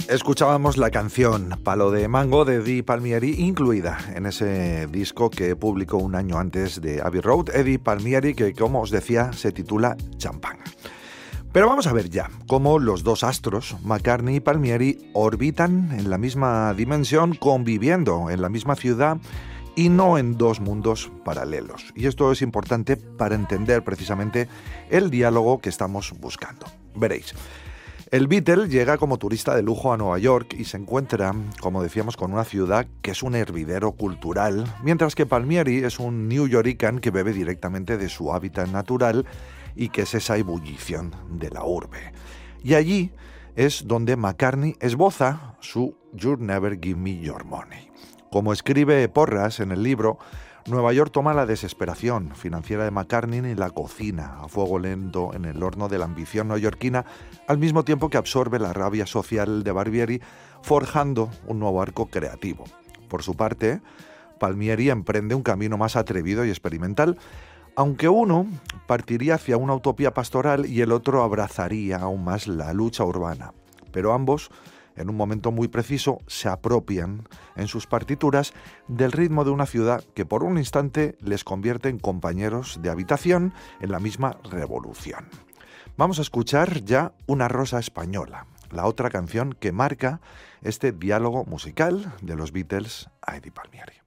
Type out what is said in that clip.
Escuchábamos la canción Palo de Mango de Eddie Palmieri, incluida en ese disco que publicó un año antes de Abbey Road, Eddie Palmieri, que como os decía se titula Champagne. Pero vamos a ver ya cómo los dos astros, McCartney y Palmieri, orbitan en la misma dimensión, conviviendo en la misma ciudad y no en dos mundos paralelos. Y esto es importante para entender precisamente el diálogo que estamos buscando. Veréis. El Beatle llega como turista de lujo a Nueva York y se encuentra, como decíamos, con una ciudad que es un hervidero cultural, mientras que Palmieri es un New Yorican que bebe directamente de su hábitat natural y que es esa ebullición de la urbe. Y allí es donde McCartney esboza su You'll Never Give Me Your Money. Como escribe Porras en el libro, Nueva York toma la desesperación financiera de McCartney y la cocina a fuego lento en el horno de la ambición neoyorquina, al mismo tiempo que absorbe la rabia social de Barbieri, forjando un nuevo arco creativo. Por su parte, Palmieri emprende un camino más atrevido y experimental, aunque uno partiría hacia una utopía pastoral y el otro abrazaría aún más la lucha urbana. Pero ambos, en un momento muy preciso, se apropian en sus partituras del ritmo de una ciudad que por un instante les convierte en compañeros de habitación en la misma revolución. Vamos a escuchar ya Una rosa española, la otra canción que marca este diálogo musical de los Beatles a Eddie Palmieri.